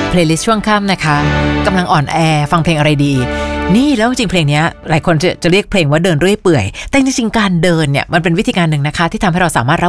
เพลย์ลิสต์ช่วงค่ำนะคะกำลังอ่อนแอฟังเพลงอะไรดีนี่แล้วจริงเพลงนี้หลายคนจะเรียกเพลงว่าเดินเรื่อยเปื่อยแต่จริงๆการเดินเนี่ยมันเป็นวิธีการหนึ่งนะคะที่ทำให้เราสามารถ